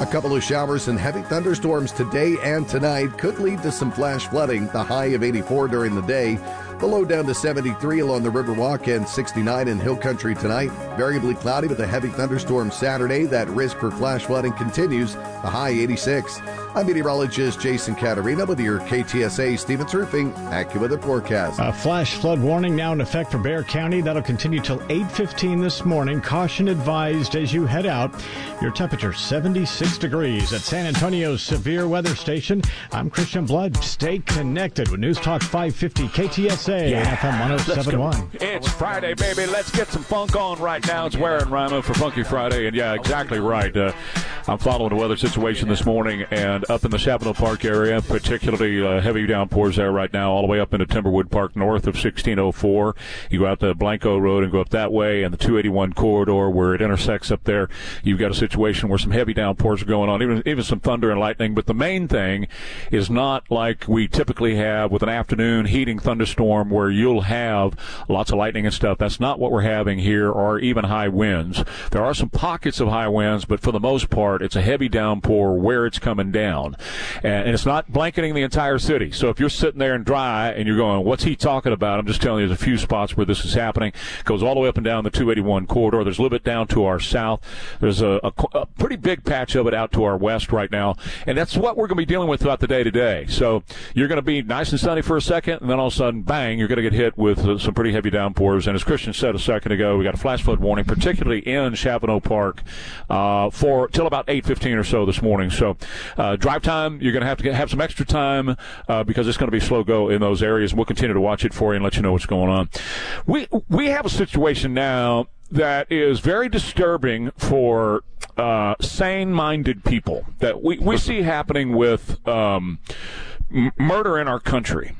A couple of showers and heavy thunderstorms today and tonight could lead to some flash flooding. The high of 84 during the day. The low down to 73 along the Riverwalk and 69 in Hill Country tonight. Variably cloudy with a heavy thunderstorm Saturday. That risk for flash flooding continues. The high 86. I'm meteorologist Jason Caterina with your KTSA Stevens Roofing AccuWeather forecast. A flash flood warning now in effect for Bexar County. That'll continue till 8:15 this morning. Caution advised as you head out. Your temperature 76 degrees at San Antonio's severe weather station. I'm Christian Blood. Stay connected with News Talk 550 KTSA and FM 107.1. It's Friday, baby. Let's get some funk on right now. It's Ware and Rima for Funky Friday. And yeah, exactly right. I'm following the weather situation this morning, and up in the Chapel Park area, particularly heavy downpours there right now, all the way up into Timberwood Park north of 1604. You go out to Blanco Road and go up that way, and the 281 corridor where it intersects up there, you've got a situation where some heavy downpours are going on, even some thunder and lightning. But the main thing is not like we typically have with an afternoon heating thunderstorm where you'll have lots of lightning and stuff. That's not what we're having here, or even high winds. There are some pockets of high winds, but for the most part, it's a heavy downpour where it's coming down. And it's not blanketing the entire city. So if you're sitting there and dry and you're going, what's he talking about? I'm just telling you, there's a few spots where this is happening. It goes all the way up and down the 281 corridor. There's a little bit down to our south. There's a pretty big patch of it out to our west right now. And that's what we're going to be dealing with throughout the day today. So you're going to be nice and sunny for a second, and then all of a sudden, bang, you're going to get hit with some pretty heavy downpours. And as Christian said a second ago, we got a flash flood warning, particularly in Chavano Park, for till about 8:15 or so this morning. So drive time, you're going to have some extra time because it's going to be slow go in those areas. And we'll continue to watch it for you and let you know what's going on. We have a situation now that is very disturbing for sane-minded people that we see happening with murder in our country.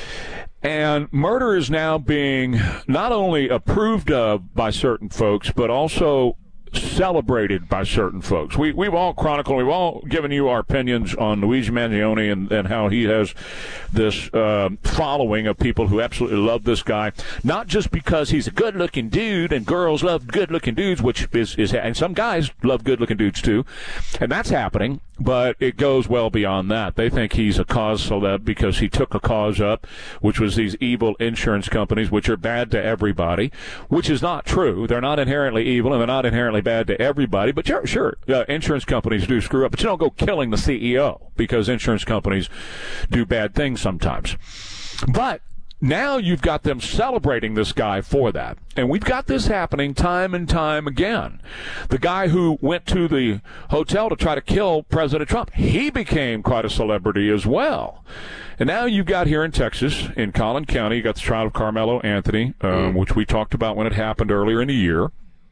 And murder is now being not only approved of by certain folks, but also celebrated by certain folks. We've all chronicled, we've all given you our opinions on Luigi Mangione and how he has this following of people who absolutely love this guy, not just because he's a good-looking dude and girls love good-looking dudes, which is and some guys love good-looking dudes too, and that's happening, but it goes well beyond that. They think he's a cause celeb because he took a cause up, which was these evil insurance companies, which are bad to everybody, which is not true. They're not inherently evil, and they're not inherently bad to everybody, but sure, insurance companies do screw up, but you don't go killing the CEO because insurance companies do bad things sometimes. But now you've got them celebrating this guy for that. And we've got this happening time and time again. The guy who went to the hotel to try to kill President Trump, he became quite a celebrity as well. And now you've got here in Texas, in Collin County, you got the trial of Carmelo Anthony, which we talked about when it happened earlier in the year,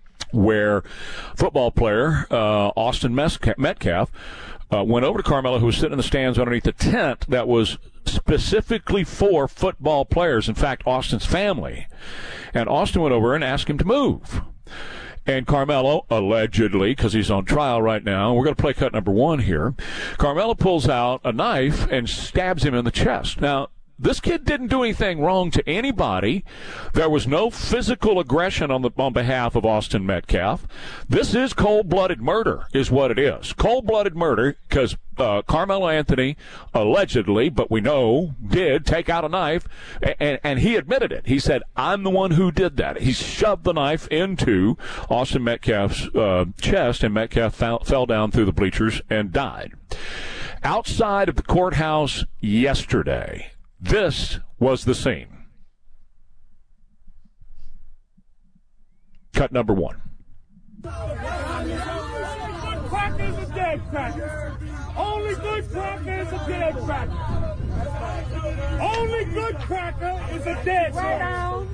where football player Austin Metcalf went over to Carmelo, who was sitting in the stands underneath a tent that was specifically for football players, in fact, Austin's family. And Austin went over and asked him to move. And Carmelo, allegedly, because he's on trial right now, we're going to play cut number 1 here, Carmelo pulls out a knife and stabs him in the chest. Now, this kid didn't do anything wrong to anybody. There was no physical aggression on behalf of Austin Metcalf. This is cold-blooded murder is what it is. Cold-blooded murder because Carmelo Anthony allegedly, but we know, did take out a knife, and he admitted it. He said, I'm the one who did that. He shoved the knife into Austin Metcalf's chest, and Metcalf fell down through the bleachers and died. Outside of the courthouse yesterday, this was the scene. Cut number 1. Cracker is a dead cracker. Only good cracker is a dead cracker. Only good cracker is a dead cracker.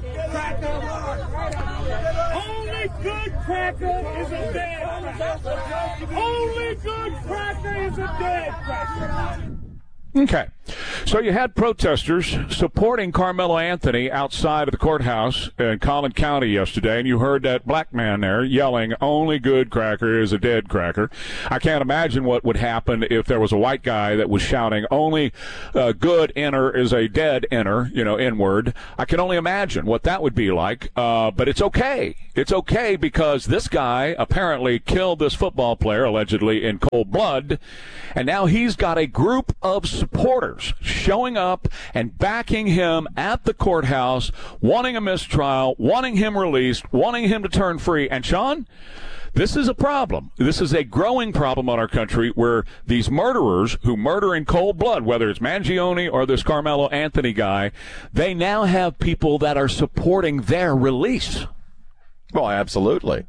Only good cracker is a dead cracker. Only good cracker is a dead cracker. Okay. So you had protesters supporting Carmelo Anthony outside of the courthouse in Collin County yesterday, and you heard that black man there yelling, "Only good cracker is a dead cracker." I can't imagine what would happen if there was a white guy that was shouting, "Only good inner is a dead inner," N-word. I can only imagine what that would be like, but it's okay. It's okay because this guy apparently killed this football player, allegedly in cold blood, and now he's got a group of supporters showing up and backing him at the courthouse, wanting a mistrial, wanting him released, wanting him to turn free. And, Sean, this is a problem. This is a growing problem in our country where these murderers who murder in cold blood, whether it's Mangione or this Carmelo Anthony guy, they now have people that are supporting their release. Well, absolutely.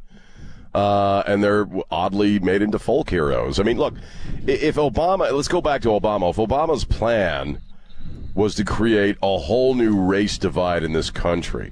And they're oddly made into folk heroes. I mean, look, if Obama, let's go back to Obama. If Obama's plan was to create a whole new race divide in this country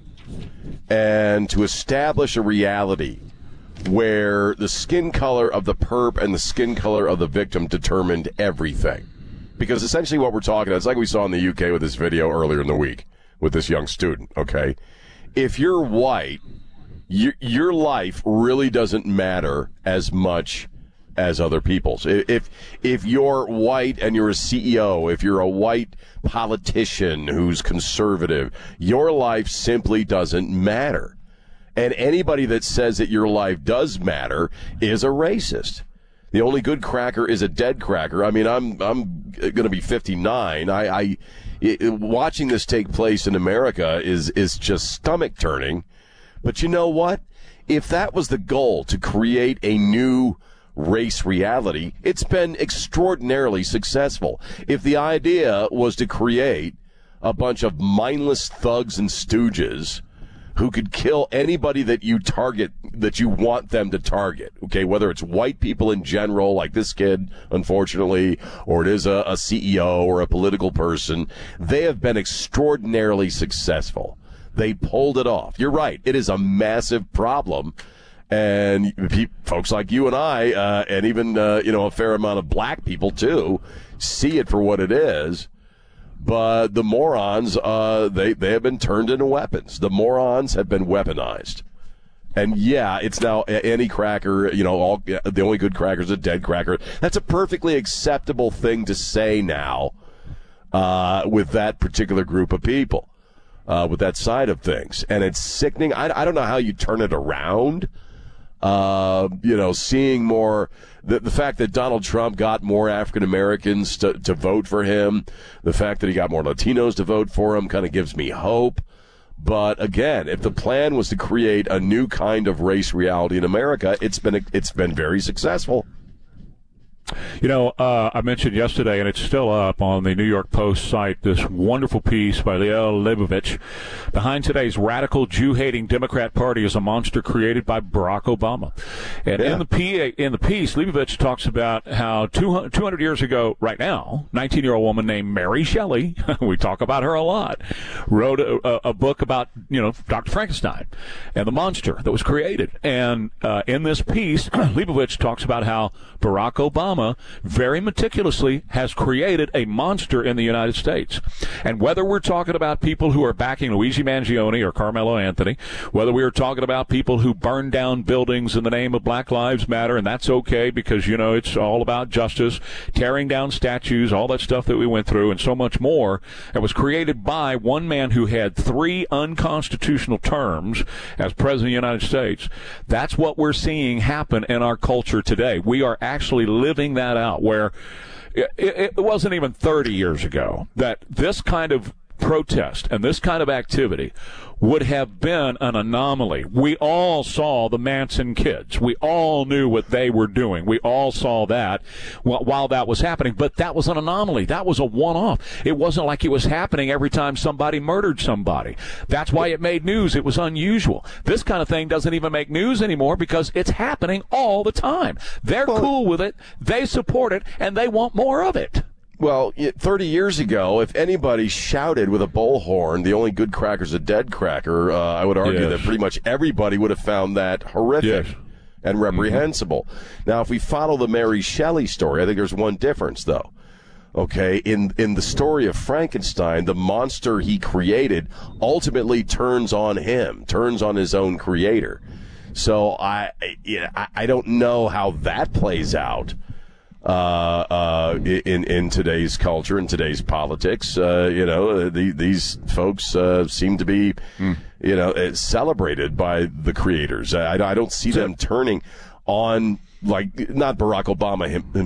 and to establish a reality where the skin color of the perp and the skin color of the victim determined everything. Because essentially what we're talking about, it's like we saw in the UK with this video earlier in the week with this young student, okay? If you're white, your life really doesn't matter as much as other people's. If you're white and you're a CEO, if you're a white politician who's conservative, your life simply doesn't matter. And anybody that says that your life does matter is a racist. The only good cracker is a dead cracker. I mean, I'm going to be 59. Watching this take place in America is just stomach turning. But you know what? If that was the goal, to create a new race reality, it's been extraordinarily successful. If the idea was to create a bunch of mindless thugs and stooges who could kill anybody that you target, that you want them to target, okay, whether it's white people in general, like this kid, unfortunately, or it is a CEO or a political person, they have been extraordinarily successful. They pulled it off. You're right. It is a massive problem. And folks like you and I, and even, a fair amount of black people, too, see it for what it is. But the morons, they have been turned into weapons. The morons have been weaponized. And, yeah, it's now any cracker, the only good cracker is a dead cracker. That's a perfectly acceptable thing to say now with that particular group of people. With that side of things. And it's sickening. I don't know how you turn it around. Seeing more, the fact that Donald Trump got more African Americans to vote for him, the fact that he got more Latinos to vote for him kind of gives me hope. But again, if the plan was to create a new kind of race reality in America, it's been very successful. I mentioned yesterday, and it's still up on the New York Post site, this wonderful piece by Liel Leibovich. Behind today's radical Jew-hating Democrat Party is a monster created by Barack Obama. And in the piece, Leibovich talks about how 200 years ago, right now, 19-year-old woman named Mary Shelley, we talk about her a lot, wrote a book about, Dr. Frankenstein and the monster that was created. And in this piece, Leibovich talks about how Barack Obama very meticulously has created a monster in the United States. And whether we're talking about people who are backing Luigi Mangione or Carmelo Anthony, whether we are talking about people who burn down buildings in the name of Black Lives Matter, and that's okay because, it's all about justice, tearing down statues, all that stuff that we went through, and so much more, that was created by one man who had 3 unconstitutional terms as President of the United States. That's what we're seeing happen in our culture today. We are actually living that out, where it wasn't even 30 years ago that this kind of protest and this kind of activity would have been an anomaly. We all saw the Manson kids. We all knew what they were doing. We all saw that while that was happening. But that was an anomaly. That was a one-off. It wasn't like it was happening every time somebody murdered somebody. That's why it made news. It was unusual. This kind of thing doesn't even make news anymore because it's happening all the time. They're cool with it. They support it, and they want more of it. Well, 30 years ago, if anybody shouted with a bullhorn, the only good cracker's a dead cracker, I would argue that pretty much everybody would have found that horrific and reprehensible. Now, if we follow the Mary Shelley story, I think there's one difference, though. Okay, in the story of Frankenstein, the monster he created ultimately turns on him, turns on his own creator. So I don't know how that plays out in today's culture, in today's politics. These folks seem to be celebrated by the creators. I don't see them turning on, like, not Barack Obama